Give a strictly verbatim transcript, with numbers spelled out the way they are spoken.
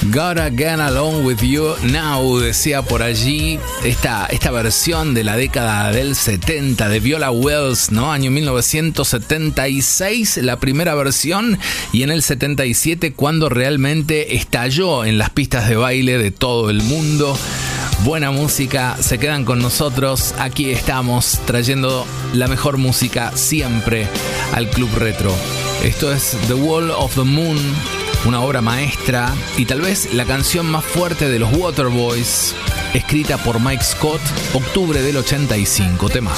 Gotta Get Along With You Now, decía por allí esta, esta versión de la década del setenta de Viola Wells, ¿no? Año mil novecientos setenta y seis, la primera versión, y en el setenta y siete cuando realmente estalló en las pistas de baile de todo el mundo. Buena música, se quedan con nosotros, aquí estamos trayendo la mejor música siempre al Club Retro. Esto es The Wall of the Moon, una obra maestra y tal vez la canción más fuerte de los Waterboys, escrita por Mike Scott, octubre del ochenta y cinco. Tema.